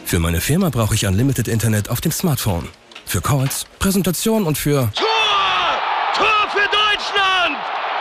Für meine Firma brauche ich Unlimited Internet auf dem Smartphone. Für Calls, Präsentation und für... Tor für Deutschland!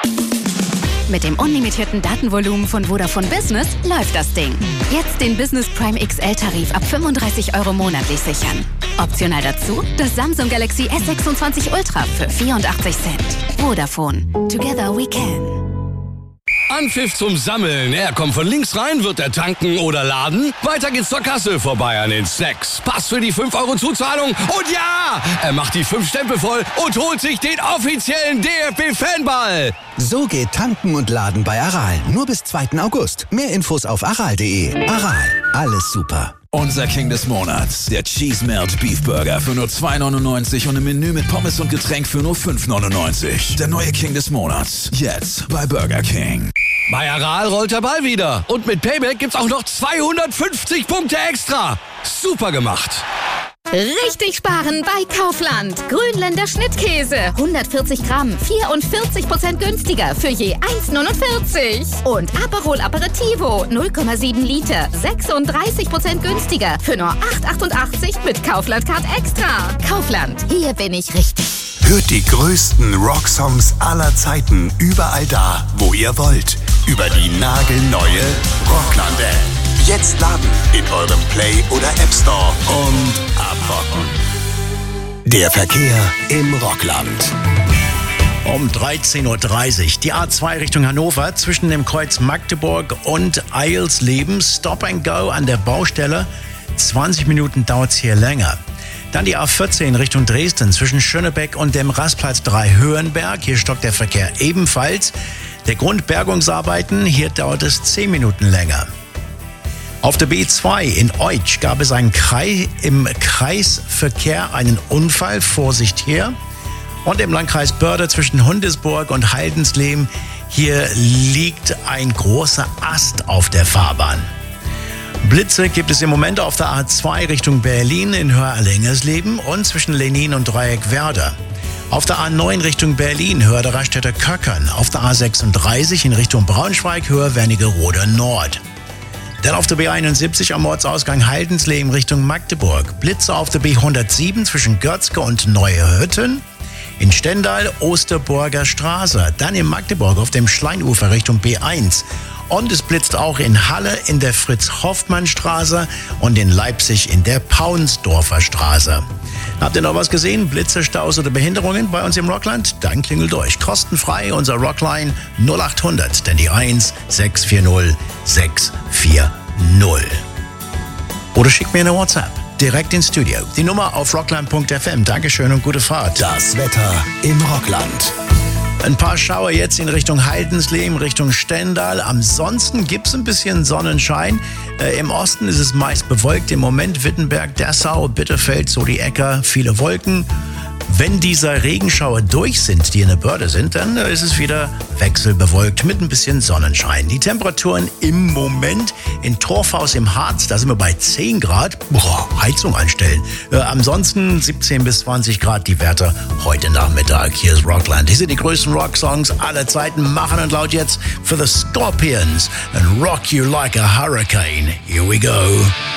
Mit dem unlimitierten Datenvolumen von Vodafone Business läuft das Ding. Jetzt den Business Prime XL-Tarif ab 35 € monatlich sichern. Optional dazu das Samsung Galaxy S26 Ultra für 84 Cent. Vodafone. Together we can. Anpfiff zum Sammeln. Er kommt von links rein, wird er tanken oder laden. Weiter geht's zur Kasse, vorbei an den Snacks. Pass für die 5 € Zuzahlung. Und ja, er macht die 5 Stempel voll und holt sich den offiziellen DFB-Fanball. So geht Tanken und Laden bei Aral. Nur bis 2. August. Mehr Infos auf aral.de. Aral, alles super. Unser King des Monats, der Cheese Melt Beef Burger für nur 2,99 und im Menü mit Pommes und Getränk für nur 5,99. Der neue King des Monats, jetzt bei Burger King. Bei Aral rollt der Ball wieder. Und mit Payback gibt's auch noch 250 Punkte extra. Super gemacht. Richtig sparen bei Kaufland. Grünländer Schnittkäse. 140 Gramm, 44% günstiger für je 1,49. Und Aperol Aperitivo, 0,7 Liter, 36% günstiger für nur 8,88 mit Kaufland Card Extra. Kaufland, hier bin ich richtig. Hört die größten Rocksongs aller Zeiten überall da, wo ihr wollt. Über die nagelneue Rockland-App. Jetzt laden in eurem Play- oder App Store und abrocken. Der Verkehr im Rockland. Um 13:30 Uhr die A2 Richtung Hannover zwischen dem Kreuz Magdeburg und Eilsleben. Stop and Go an der Baustelle. 20 Minuten dauert es hier länger. Dann die A14 Richtung Dresden zwischen Schönebeck und dem Rastplatz 3 Höhenberg. Hier stockt der Verkehr ebenfalls. Der Grund Bergungsarbeiten, hier dauert es 10 Minuten länger. Auf der B2 in Oitsch gab es im Kreisverkehr einen Unfall, Vorsicht hier. Und im Landkreis Börde zwischen Hundesburg und Haldensleben, hier liegt ein großer Ast auf der Fahrbahn. Blitze gibt es im Moment auf der A2 Richtung Berlin in Hörerlengersleben und zwischen Lenin und Dreieckwerder. Auf der A9 Richtung Berlin, Hörde Raststätter Köckern. Auf der A36 in Richtung Braunschweig, Wernigerode Nord. Dann auf der B71 am Ortsausgang Haldensleben Richtung Magdeburg. Blitze auf der B107 zwischen Görzke und Neuhütten. In Stendal Osterburger Straße. Dann in Magdeburg auf dem Schleinufer Richtung B1. Und es blitzt auch in Halle in der Fritz-Hoffmann-Straße und in Leipzig in der Paunsdorfer Straße. Habt ihr noch was gesehen? Blitze, Staus oder Behinderungen bei uns im Rockland? Dann klingelt durch. Kostenfrei unser Rockline 0800, denn die 1 640 640. Oder schickt mir eine WhatsApp direkt ins Studio. Die Nummer auf rockland.fm. Dankeschön und gute Fahrt. Das Wetter im Rockland. Ein paar Schauer jetzt in Richtung Haldensleben, Richtung Stendal. Ansonsten gibt es ein bisschen Sonnenschein. Im Osten ist es meist bewölkt. Im Moment Wittenberg, Dessau, Bitterfeld, so die Äcker, viele Wolken. Wenn diese Regenschauer durch sind, die in der Börde sind, dann ist es wieder wechselbewölkt mit ein bisschen Sonnenschein. Die Temperaturen im Moment in Torfhaus im Harz, da sind wir bei 10 Grad. Heizung anstellen. Ansonsten 17 bis 20 Grad die Werte heute Nachmittag. Hier ist Rockland. Hier sind die größten Rocksongs aller Zeiten. Machen und laut jetzt für The Scorpions and Rock You Like a Hurricane. Here we go.